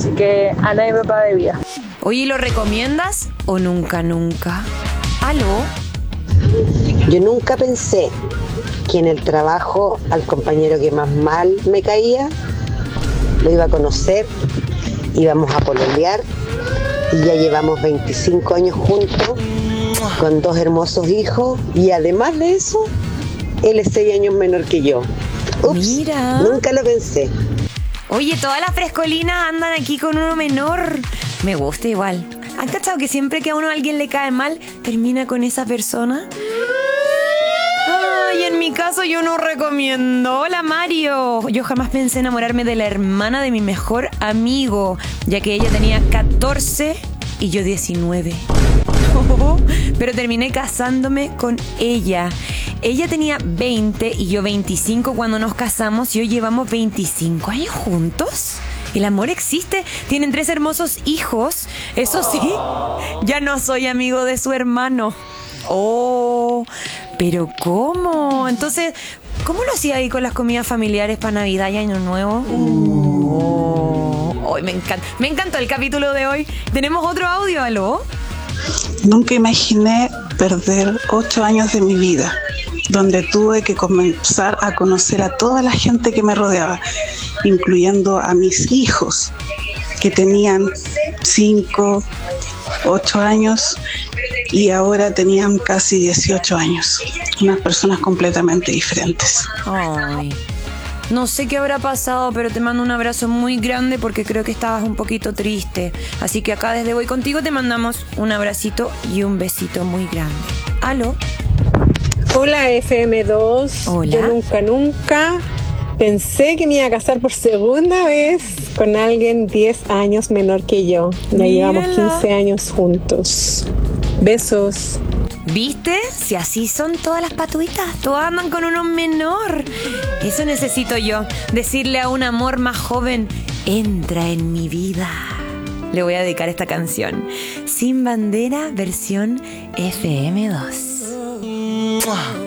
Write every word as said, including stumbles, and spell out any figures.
Así que anécdota de vida. Oye, ¿lo recomiendas o nunca, nunca? ¿Aló? Yo nunca pensé que en el trabajo al compañero que más mal me caía lo iba a conocer, íbamos a pololear y ya llevamos veinticinco años juntos con dos hermosos hijos y además de eso, él es seis años menor que yo. Ups, Mira. Nunca lo pensé. Oye, todas las frescolinas andan aquí con uno menor. Me gusta igual. ¿Han cachado que siempre que a uno a alguien le cae mal, termina con esa persona? Ay, en mi caso yo no recomiendo. Hola, Mario. Yo jamás pensé enamorarme de la hermana de mi mejor amigo, ya que ella tenía catorce y yo diecinueve. Pero terminé casándome con ella. Ella tenía veinte y yo veinticinco cuando nos casamos y hoy llevamos veinticinco años juntos. El amor existe, tienen tres hermosos hijos. Eso sí, ya no soy amigo de su hermano. Oh, pero ¿cómo? Entonces, ¿cómo lo hacía ahí con las comidas familiares para Navidad y Año Nuevo? Oh, oh, me encanta, me encantó el capítulo de hoy. ¿Tenemos otro audio, aló? Nunca imaginé perder ocho años de mi vida, donde tuve que comenzar a conocer a toda la gente que me rodeaba, incluyendo a mis hijos, que tenían cinco, ocho años y ahora tenían casi dieciocho años. Unas personas completamente diferentes. Ay, no sé qué habrá pasado, pero te mando un abrazo muy grande porque creo que estabas un poquito triste. Así que acá desde Voy Contigo te mandamos un abracito y un besito muy grande. ¿Aló? Hola F M dos. Hola. Yo nunca, nunca pensé que me iba a casar por segunda vez con alguien diez años menor que yo. Ya Mírala. llevamos quince años juntos. Besos. ¿Viste? Si así son todas las patuitas, todas andan con uno menor. Eso necesito yo, decirle a un amor más joven, entra en mi vida. Le voy a dedicar esta canción. Sin Bandera, versión F M dos.